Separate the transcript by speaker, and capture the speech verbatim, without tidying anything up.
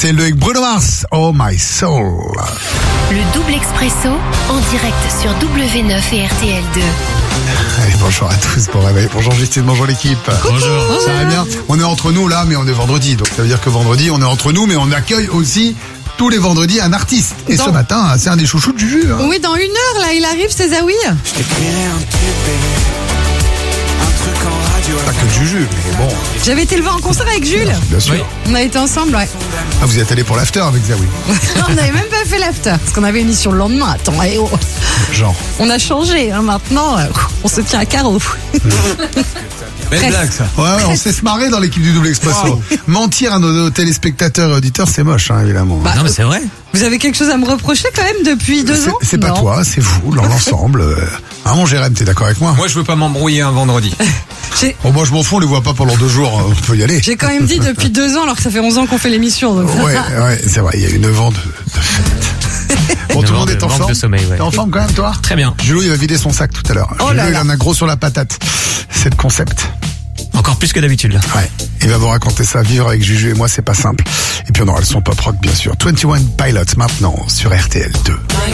Speaker 1: R T L deux avec Bruno Mars, Oh My Soul.
Speaker 2: Le double expresso en direct sur W neuf et R T L deux.
Speaker 1: Allez, bonjour à tous, bon réveil. Bonjour Justine, bonjour l'équipe.
Speaker 3: Bonjour.
Speaker 1: Ça va bien? On est entre nous là, mais on est vendredi. Donc ça veut dire que vendredi, on est entre nous, mais on accueille aussi tous les vendredis un artiste. Et
Speaker 4: Dans...
Speaker 1: ce matin, c'est un des chouchous de Juju. Hein.
Speaker 4: Oui, dans une heure, là, il arrive, c'est Zawi.
Speaker 5: Je t'écrirai un tube, bébé. Un truc en radio.
Speaker 1: Pas que de Juju, mais bon.
Speaker 4: J'avais été le voir en concert avec Jules.
Speaker 1: Bien sûr.
Speaker 3: Oui.
Speaker 4: On a été ensemble, ouais.
Speaker 1: Ah, vous y êtes allé pour l'after avec Zawi.
Speaker 4: On n'avait même pas fait l'after, parce qu'on avait une émission le lendemain. Attends, eh oh.
Speaker 1: Genre.
Speaker 4: On a changé, hein, maintenant, euh, on se tient à carreau.
Speaker 3: Belle
Speaker 4: Presque.
Speaker 3: blague, ça.
Speaker 1: Ouais, ouais, on s'est se marrer dans l'équipe du Double Expresso. Mentir à nos, nos téléspectateurs et auditeurs, c'est moche, hein, évidemment.
Speaker 4: Bah,
Speaker 3: Non, mais c'est vrai.
Speaker 4: Vous avez quelque chose à me reprocher quand même depuis deux
Speaker 1: C'est-
Speaker 4: ans
Speaker 1: C'est pas
Speaker 4: Non.
Speaker 1: toi, c'est vous, dans l'ensemble. Euh, Hein, mon Jérém, t'es d'accord avec moi?
Speaker 3: Moi, je veux pas m'embrouiller un vendredi.
Speaker 4: J'ai-
Speaker 1: Bon, moi, je m'en fous, on les voit pas pendant deux jours, on peut y aller.
Speaker 4: J'ai quand même dit depuis deux ans, alors que ça fait onze ans qu'on fait l'émission. Donc...
Speaker 1: Ouais, ouais, c'est vrai, il y a eu neuf ans de, de fête. Bon, tout le monde est en
Speaker 6: manque
Speaker 1: forme.
Speaker 6: de sommeil, ouais.
Speaker 1: T'es en forme quand même, toi?
Speaker 6: Très bien.
Speaker 1: Jules, il va vider son sac tout à l'heure.
Speaker 4: Oh
Speaker 1: Jules,
Speaker 4: là
Speaker 1: il
Speaker 4: là.
Speaker 1: en a gros sur la patate. C'est le concept.
Speaker 6: Encore plus que d'habitude, là.
Speaker 1: Ouais. Il va vous raconter ça. Vivre avec Juju et moi, c'est pas simple. Et puis, on aura le son pop rock, bien sûr. vingt et un Pilots, maintenant, sur R T L deux.